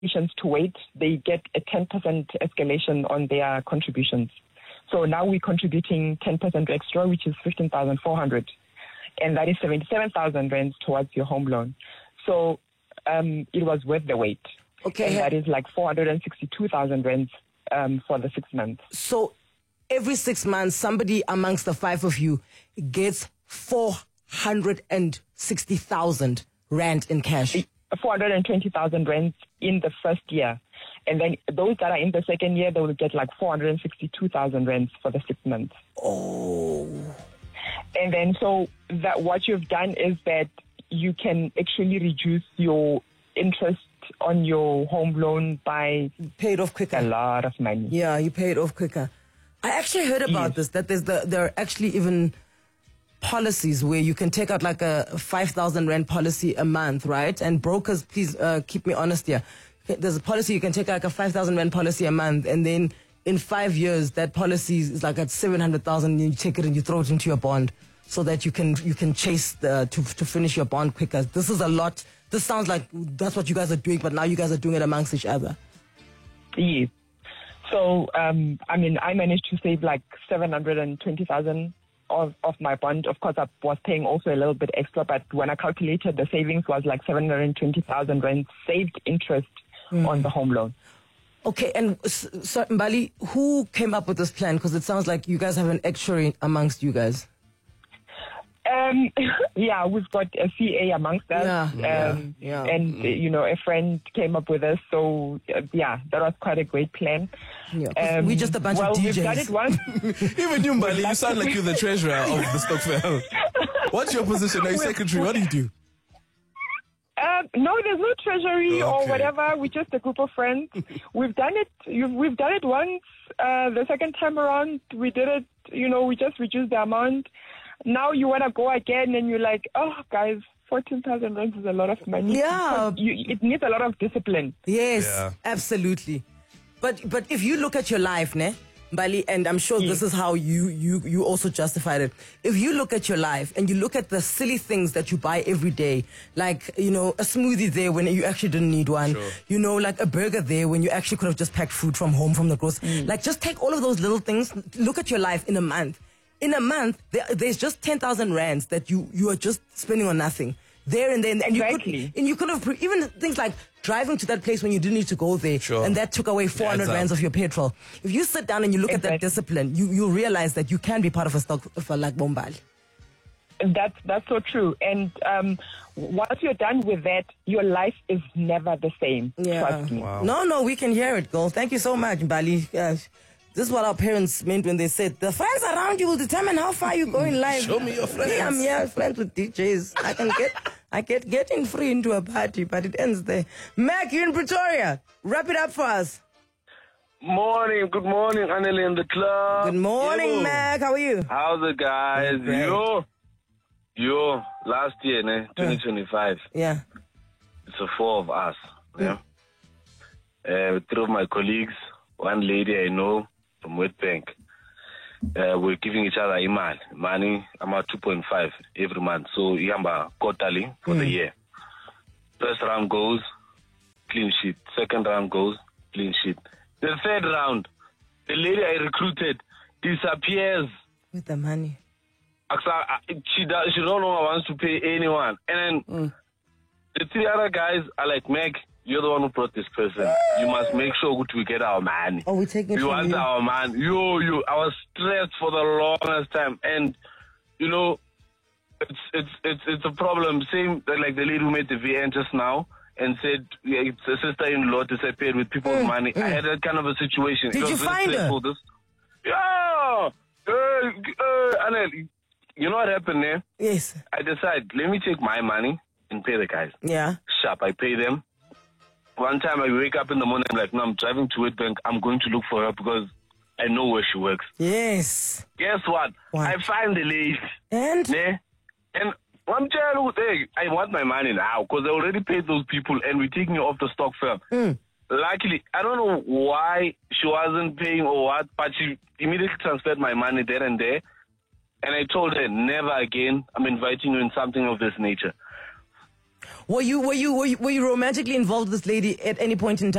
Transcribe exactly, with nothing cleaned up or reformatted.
contributions to weight, they get a ten percent escalation on their contributions. So now we're contributing ten percent extra, which is fifteen thousand four hundred. And that is seventy-seven thousand rands towards your home loan. So um, it was worth the wait. Okay. And that is like four hundred sixty-two thousand rands um, for the six months. So every six months, somebody amongst the five of you gets four hundred sixty thousand rand in cash. four hundred twenty thousand rands in the first year. And then those that are in the second year, they will get like four hundred sixty-two thousand rands for the six months. Oh. And then so that what you've done is that you can actually reduce your interest on your home loan by pay it off quicker. A lot of money. Yeah, you pay it off quicker. I actually heard about yes. this, that there's the, there are actually even policies where you can take out like a five thousand rand policy a month, right? And brokers, please uh, keep me honest here. There's a policy you can take out like a five thousand rand policy a month, and then in five years, that policy is like at seven hundred thousand, and you take it and you throw it into your bond so that you can you can chase the, to, to finish your bond quicker. This is a lot. This sounds like that's what you guys are doing, but now you guys are doing it amongst each other. Yes. So, um, I mean, I managed to save like seven hundred twenty thousand of, of my bond. Of course, I was paying also a little bit extra, but when I calculated, the savings was like seven hundred twenty thousand rand saved interest mm. on the home loan. Okay, and so, Mbali, who came up with this plan? Because it sounds like you guys have an actuary amongst you guys. Um, yeah, we've got a C A amongst us. Yeah, um, yeah, yeah. And, mm. you know, a friend came up with us. So, uh, yeah, that was quite a great plan. Yeah, um, we're just a bunch well, of D Js. We've done it once. Even you, Mbali, you sound like you're the treasurer of the stock fair. What's your position? Are you secretary? What do you do? Uh, no, there's no treasury okay. or whatever. We're just a group of friends. We've done it. You've, we've done it once. Uh, the second time around, we did it. You know, we just reduced the amount. Now you want to go again, and you're like, oh, guys, fourteen thousand rands is a lot of money. Yeah, you, it needs a lot of discipline. Yes, yeah. absolutely. But but if you look at your life, ne, Mbali, and I'm sure yes. this is how you, you, you also justified it. If you look at your life and you look at the silly things that you buy every day, like, you know, a smoothie there when you actually didn't need one, sure. you know, like a burger there when you actually could have just packed food from home from the grocery. Mm. Like, just take all of those little things, look at your life in a month. In a month, there, there's just ten thousand rands that you, you are just spending on nothing. There and then. And exactly. you could, and you could have, even things like driving to that place when you didn't need to go there, sure. and that took away four hundred rands of your petrol. If you sit down and you look exactly. at that discipline, you, you realize that you can be part of a stock for like Bombali. That's, that's so true. And um, once you're done with that, your life is never the same. Yeah. Trust me. Wow. No, no, we can hear it, girl. Thank you so much, Mbali. Yeah. This is what our parents meant when they said, the friends around you will determine how far you go in life. Show me your friends. Yeah, I'm here, friends with D Js. I can get I get getting free into a party, but it ends there. Mac, you're in Pretoria. Wrap it up for us. Morning, good morning, Anneli in the club. Good morning, yo. Mac. How are you? How's it, guys? Okay. Yo, yo, last year, ne, twenty twenty-five. Yeah. It's a four of us. Yeah. Mm. Uh, three of my colleagues, one lady I know from Witbank. Uh, we're giving each other email money. I'm at two point five every month. So yamba quarterly for mm. the year. First round goes clean sheet. Second round goes clean sheet. The third round, the lady I recruited disappears with the money. She does, she no longer wants to pay anyone. And then mm. the three other guys are like, Meg, you're the one who brought this person. You must make sure we get our money. Oh, we take it We from want you. our man. You, you. I was stressed for the longest time, and you know, it's it's it's it's a problem. Same like the lady who made the V N just now and said yeah, it's a sister-in-law disappeared with people's mm, money. Mm. I had that kind of a situation. Did you find her? This. Yeah. Uh, uh, Anel, you know what happened there? Yes. I decided, let me take my money and pay the guys. Yeah. Sharp, I pay them. One time I wake up in the morning, I'm like, no, I'm driving to Witbank. I'm going to look for her because I know where she works. Yes. Guess what? What? I find the lady. And? Yeah. And one child, hey, I want my money now because I already paid those people and we're taking you off the stock firm. Mm. Luckily, I don't know why she wasn't paying or what, but she immediately transferred my money there and there. And I told her, never again, I'm inviting you in something of this nature. Were you were you were you, were you romantically involved with this lady at any point in time?